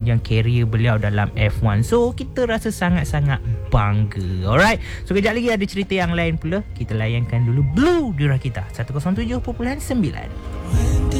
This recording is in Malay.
yang career beliau dalam F1. So kita rasa sangat-sangat bangga. Alright, so kejap lagi ada cerita yang lain pula. Kita layankan dulu Blue di Rakita 107.9.